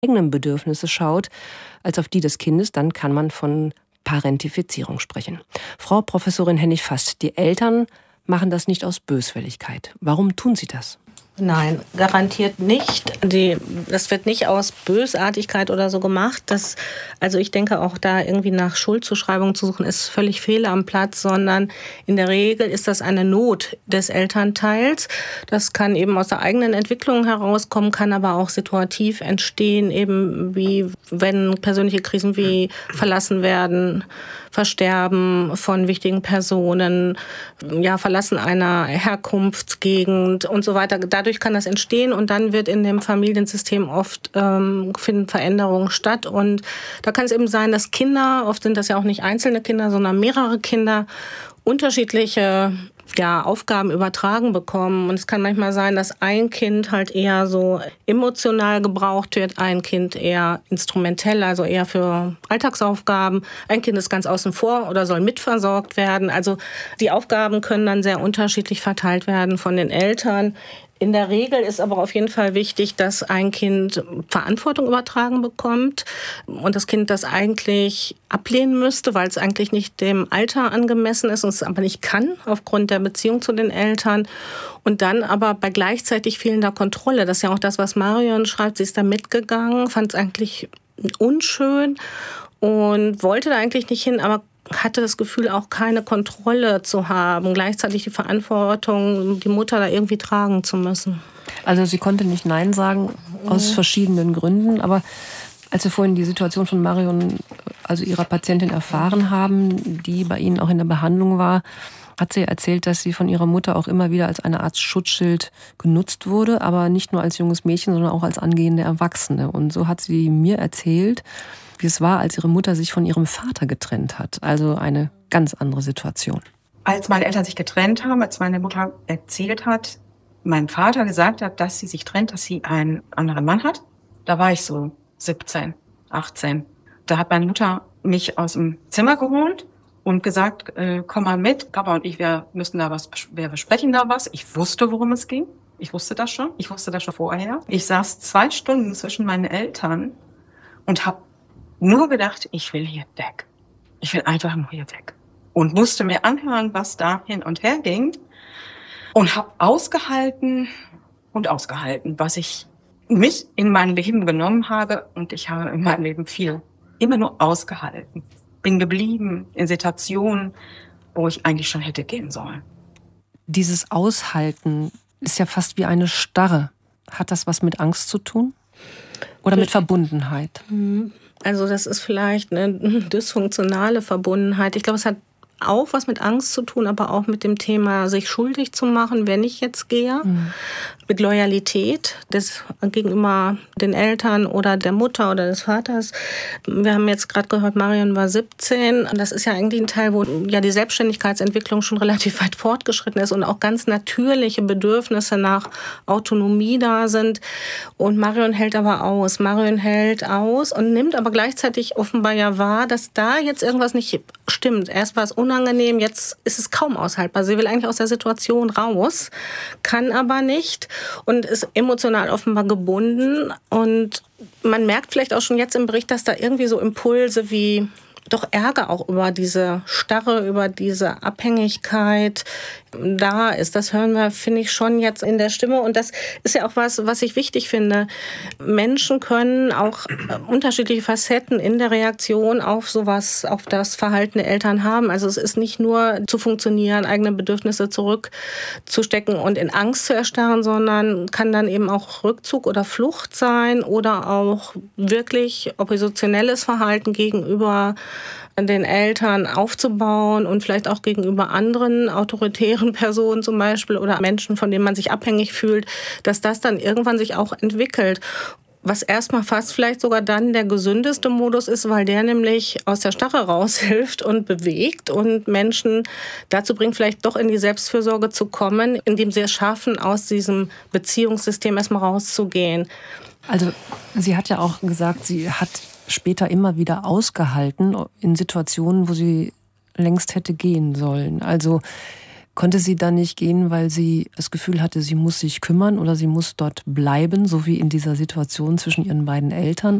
eigenen Bedürfnisse schaut, als auf die des Kindes, dann kann man von Parentifizierung sprechen. Frau Professorin Hennig-Fast, die Eltern machen das nicht aus Böswilligkeit. Warum tun sie das? Nein, garantiert nicht. Das wird nicht aus Bösartigkeit oder so gemacht. Also ich denke auch da irgendwie nach Schuldzuschreibung zu suchen, ist völlig fehl am Platz, sondern in der Regel ist das eine Not des Elternteils. Das kann eben aus der eigenen Entwicklung herauskommen, kann aber auch situativ entstehen, eben wie wenn persönliche Krisen wie verlassen werden, Versterben von wichtigen Personen, ja, Verlassen einer Herkunftsgegend und so weiter. Dadurch kann das entstehen und dann wird in dem Familiensystem oft finden Veränderungen statt. Und da kann es eben sein, dass Kinder, oft sind das ja auch nicht einzelne Kinder, sondern mehrere Kinder, unterschiedliche Aufgaben übertragen bekommen. Und es kann manchmal sein, dass ein Kind halt eher so emotional gebraucht wird, ein Kind eher instrumentell, also eher für Alltagsaufgaben. Ein Kind ist ganz außen vor oder soll mitversorgt werden. Also die Aufgaben können dann sehr unterschiedlich verteilt werden von den Eltern. In der Regel ist aber auf jeden Fall wichtig, dass ein Kind Verantwortung übertragen bekommt und das Kind das eigentlich ablehnen müsste, weil es eigentlich nicht dem Alter angemessen ist und es aber nicht kann aufgrund der Beziehung zu den Eltern. Und dann aber bei gleichzeitig fehlender Kontrolle, das ist ja auch das, was Marion schreibt, sie ist da mitgegangen, fand es eigentlich unschön und wollte da eigentlich nicht hin, aber hatte das Gefühl, auch keine Kontrolle zu haben, gleichzeitig die Verantwortung, die Mutter da irgendwie tragen zu müssen. Also sie konnte nicht Nein sagen, aus verschiedenen Gründen, aber als wir vorhin die Situation von Marion, also ihrer Patientin, erfahren haben, die bei Ihnen auch in der Behandlung war, hat sie erzählt, dass sie von ihrer Mutter auch immer wieder als eine Art Schutzschild genutzt wurde, aber nicht nur als junges Mädchen, sondern auch als angehende Erwachsene. Und so hat sie mir erzählt, wie es war, als ihre Mutter sich von ihrem Vater getrennt hat. Also eine ganz andere Situation. Als meine Eltern sich getrennt haben, als meine Mutter erzählt hat, meinem Vater gesagt hat, dass sie sich trennt, dass sie einen anderen Mann hat, da war ich so 17, 18. Da hat meine Mutter mich aus dem Zimmer geholt und gesagt, komm mal mit, Papa und ich, wir besprechen da was. Ich wusste, worum es ging. Ich wusste das schon vorher. Ich saß 2 Stunden zwischen meinen Eltern und habe nur gedacht, ich will hier weg. Ich will einfach nur hier weg. Und musste mir anhören, was da hin und her ging. Und habe ausgehalten, was ich mit in mein Leben genommen habe. Und ich habe in meinem Leben viel immer nur ausgehalten. Bin geblieben in Situationen, wo ich eigentlich schon hätte gehen sollen. Dieses Aushalten ist ja fast wie eine Starre. Hat das was mit Angst zu tun? Oder mit Verbundenheit? Also das ist vielleicht eine dysfunktionale Verbundenheit. Ich glaube, es hat auch was mit Angst zu tun, aber auch mit dem Thema, sich schuldig zu machen, wenn ich jetzt gehe. Mit Loyalität gegenüber den Eltern oder der Mutter oder des Vaters. Wir haben jetzt gerade gehört, Marion war 17. Und das ist ja eigentlich ein Teil, wo ja die Selbstständigkeitsentwicklung schon relativ weit fortgeschritten ist und auch ganz natürliche Bedürfnisse nach Autonomie da sind. Und Marion hält aber aus. Marion hält aus und nimmt aber gleichzeitig offenbar ja wahr, dass da jetzt irgendwas nicht stimmt. Erst war es unangenehm, jetzt ist es kaum aushaltbar. Sie will eigentlich aus der Situation raus, kann aber nicht und ist emotional offenbar gebunden. Und man merkt vielleicht auch schon jetzt im Bericht, dass da irgendwie so Impulse wie doch Ärger auch über diese Starre, über diese Abhängigkeit da ist. Das hören wir, finde ich, schon jetzt in der Stimme. Und das ist ja auch was ich wichtig finde. Menschen können auch unterschiedliche Facetten in der Reaktion auf sowas, auf das Verhalten der Eltern haben. Also es ist nicht nur zu funktionieren, eigene Bedürfnisse zurückzustecken und in Angst zu erstarren, sondern kann dann eben auch Rückzug oder Flucht sein oder auch wirklich oppositionelles Verhalten gegenüber den Eltern aufzubauen und vielleicht auch gegenüber anderen autoritären Personen zum Beispiel oder Menschen, von denen man sich abhängig fühlt, dass das dann irgendwann sich auch entwickelt. Was erstmal fast vielleicht sogar dann der gesündeste Modus ist, weil der nämlich aus der Starre raushilft und bewegt und Menschen dazu bringt, vielleicht doch in die Selbstfürsorge zu kommen, indem sie es schaffen, aus diesem Beziehungssystem erstmal rauszugehen. Also sie hat ja auch gesagt, sie hat später immer wieder ausgehalten in Situationen, wo sie längst hätte gehen sollen. Also Konnte sie dann nicht gehen, weil sie das Gefühl hatte, sie muss sich kümmern oder sie muss dort bleiben, so wie in dieser Situation zwischen ihren beiden Eltern?